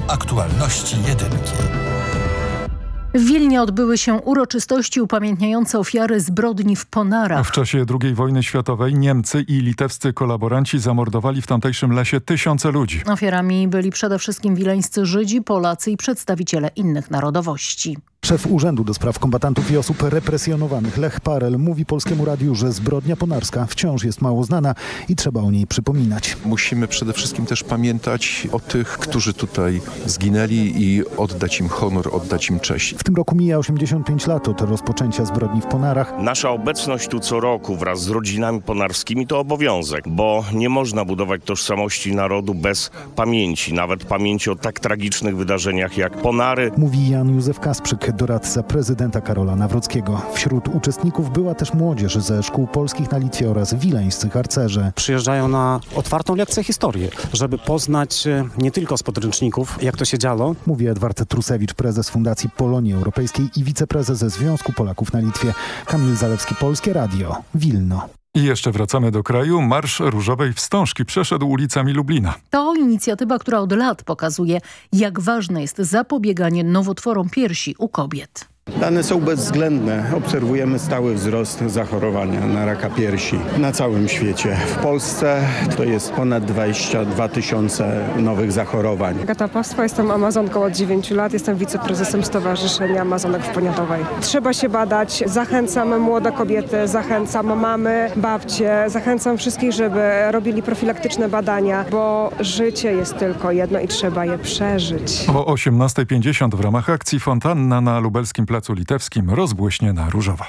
Aktualności jedynki. W Wilnie odbyły się uroczystości upamiętniające ofiary zbrodni w Ponarach. W czasie II wojny światowej Niemcy i litewscy kolaboranci zamordowali w tamtejszym lesie tysiące ludzi. Ofiarami byli przede wszystkim wileńscy Żydzi, Polacy i przedstawiciele innych narodowości. Szef Urzędu do Spraw Kombatantów i Osób Represjonowanych Lech Parel mówi Polskiemu Radiu, że zbrodnia ponarska wciąż jest mało znana i trzeba o niej przypominać. Musimy przede wszystkim też pamiętać o tych, którzy tutaj zginęli i oddać im honor, oddać im cześć. W tym roku mija 85 lat od rozpoczęcia zbrodni w Ponarach. Nasza obecność tu co roku wraz z rodzinami ponarskimi to obowiązek, bo nie można budować tożsamości narodu bez pamięci, nawet pamięci o tak tragicznych wydarzeniach jak Ponary. Mówi Jan Józef Kasprzyk, doradca prezydenta Karola Nawrockiego. Wśród uczestników była też młodzież ze szkół polskich na Litwie oraz wileńscy harcerze. Przyjeżdżają na otwartą lekcję historii, żeby poznać nie tylko z podręczników, jak to się działo. Mówi Edward Trusewicz, prezes Fundacji Polonii Europejskiej i wiceprezes Związku Polaków na Litwie. Kamil Zalewski, Polskie Radio, Wilno. I jeszcze wracamy do kraju. Marsz Różowej Wstążki przeszedł ulicami Lublina. To inicjatywa, która od lat pokazuje, jak ważne jest zapobieganie nowotworom piersi u kobiet. Dane są bezwzględne. Obserwujemy stały wzrost zachorowania na raka piersi na całym świecie. W Polsce to jest ponad 22 tysiące nowych zachorowań. Agata Pastwa, jestem Amazonką od 9 lat. Jestem wiceprezesem Stowarzyszenia Amazonek w Poniatowej. Trzeba się badać. Zachęcam młode kobiety, zachęcam mamy, babcie, zachęcam wszystkich, żeby robili profilaktyczne badania, bo życie jest tylko jedno i trzeba je przeżyć. O 18:50 w ramach akcji Fontanna na lubelskim Placu Litewskim rozbłyśniona różowa.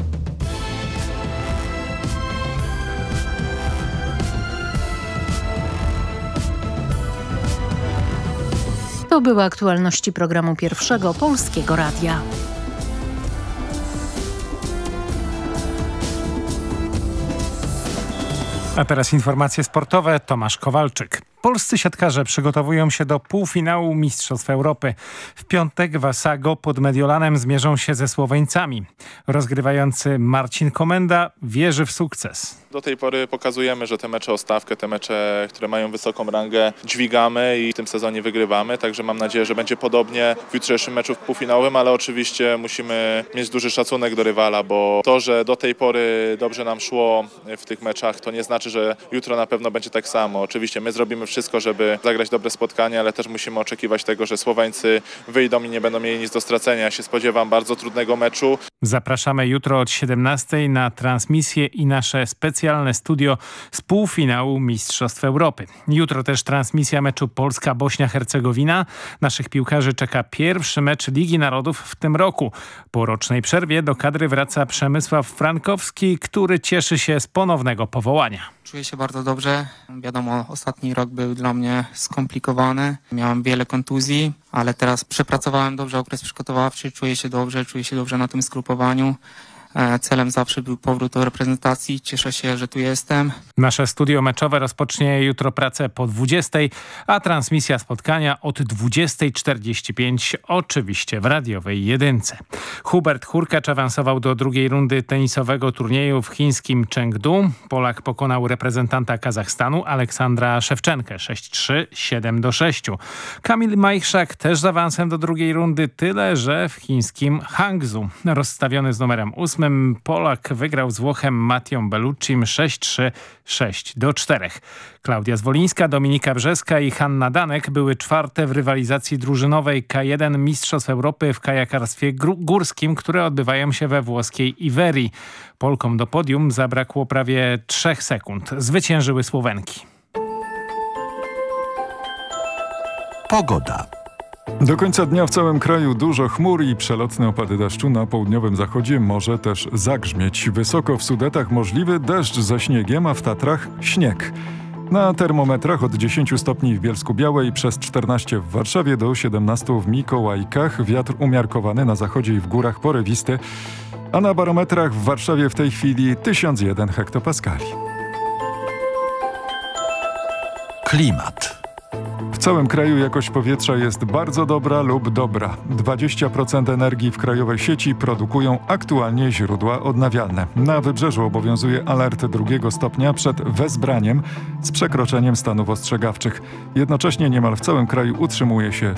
To były aktualności programu Pierwszego Polskiego Radia. A teraz informacje sportowe. Tomasz Kowalczyk. Polscy siatkarze przygotowują się do półfinału Mistrzostw Europy. W piątek w Asago pod Mediolanem zmierzą się ze Słoweńcami. Rozgrywający Marcin Komenda wierzy w sukces. Do tej pory pokazujemy, że te mecze o stawkę, te mecze, które mają wysoką rangę, dźwigamy i w tym sezonie wygrywamy. Także mam nadzieję, że będzie podobnie w jutrzejszym meczu półfinałowym, ale oczywiście musimy mieć duży szacunek do rywala, bo to, że do tej pory dobrze nam szło w tych meczach, to nie znaczy, że jutro na pewno będzie tak samo. Oczywiście my zrobimy wszystko, żeby zagrać dobre spotkanie, ale też musimy oczekiwać tego, że Słoweńcy wyjdą i nie będą mieli nic do stracenia. Ja się spodziewam bardzo trudnego meczu. Zapraszamy jutro od 17:00 na transmisję i nasze specjalne studio z półfinału Mistrzostw Europy. Jutro też transmisja meczu Polska-Bośnia-Hercegowina. Naszych piłkarzy czeka pierwszy mecz Ligi Narodów w tym roku. Po rocznej przerwie do kadry wraca Przemysław Frankowski, który cieszy się z ponownego powołania. Czuję się bardzo dobrze. Wiadomo, ostatni rok był dla mnie skomplikowany. Miałem wiele kontuzji, ale teraz przepracowałem dobrze okres przygotowawczy. Czuję się dobrze na tym zgrupowaniu. Celem zawsze był powrót do reprezentacji. Cieszę się, że tu jestem. Nasze studio meczowe rozpocznie jutro pracę po 20:00, a transmisja spotkania od 20:45 oczywiście w radiowej jedynce. Hubert Hurkacz awansował do drugiej rundy tenisowego turnieju w chińskim Chengdu. Polak pokonał reprezentanta Kazachstanu Aleksandra Szewczenkę 6-3, 7-6. Kamil Majchrzak też z awansem do drugiej rundy, tyle że w chińskim Hangzhou. Rozstawiony z numerem 8 Polak wygrał z Włochem Mattią Belluccim 6-3, 6-4. Klaudia Zwolińska, Dominika Brzeska i Hanna Danek były czwarte w rywalizacji drużynowej K1 Mistrzostw Europy w kajakarstwie górskim, które odbywają się we włoskiej Iwerii. Polkom do podium zabrakło prawie 3 sekund. Zwyciężyły Słowenki. Pogoda. Do końca dnia w całym kraju dużo chmur i przelotne opady deszczu. Na południowym zachodzie może też zagrzmieć. Wysoko w Sudetach możliwy deszcz ze śniegiem, a w Tatrach śnieg. Na termometrach od 10 stopni w Bielsku-Białej, przez 14 w Warszawie do 17 w Mikołajkach. Wiatr umiarkowany na zachodzie i w górach porywisty, a na barometrach w Warszawie w tej chwili 1001 hektopaskali. Klimat. W całym kraju jakość powietrza jest bardzo dobra lub dobra. 20% energii w krajowej sieci produkują aktualnie źródła odnawialne. Na Wybrzeżu obowiązuje alert 2 stopnia przed wezbraniem z przekroczeniem stanów ostrzegawczych. Jednocześnie niemal w całym kraju utrzymuje się